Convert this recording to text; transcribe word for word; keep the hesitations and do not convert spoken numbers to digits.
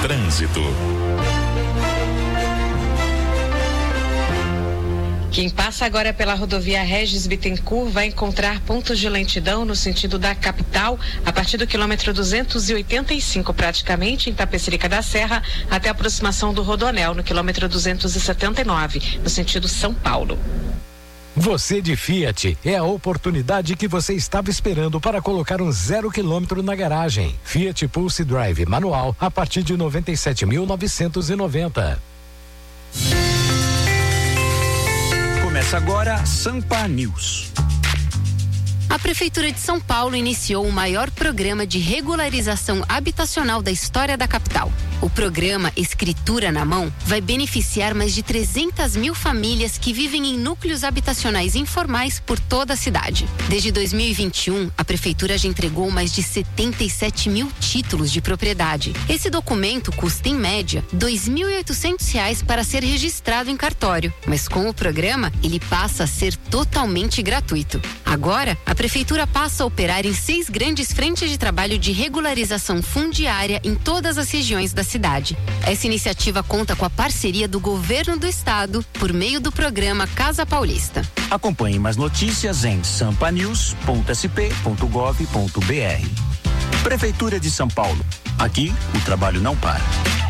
Trânsito. Quem passa agora pela rodovia Regis Bittencourt vai encontrar pontos de lentidão no sentido da capital, a partir do quilômetro duzentos e oitenta e cinco, praticamente em Tapecerica da Serra, até a aproximação do Rodoanel, no quilômetro duzentos e setenta e nove, no sentido São Paulo. Você de Fiat, é a oportunidade que você estava esperando para colocar um zero quilômetro na garagem. Fiat Pulse Drive manual a partir de noventa e sete mil novecentos e noventa. Começa agora Sampa News. A Prefeitura de São Paulo iniciou o maior programa de regularização habitacional da história da capital. O programa Escritura na Mão vai beneficiar mais de trezentas mil famílias que vivem em núcleos habitacionais informais por toda a cidade. Desde dois mil e vinte e um, a Prefeitura já entregou mais de setenta e sete mil títulos de propriedade. Esse documento custa, em média, dois mil e oitocentos reais para ser registrado em cartório. Mas com o programa, ele passa a ser totalmente gratuito. Agora, a Prefeitura passa a operar em seis grandes frentes de trabalho de regularização fundiária em todas as regiões da cidade. Essa iniciativa conta com a parceria do Governo do Estado por meio do programa Casa Paulista. Acompanhe mais notícias em sampa news ponto s p ponto gov ponto b r. Prefeitura de São Paulo. Aqui, o trabalho não para.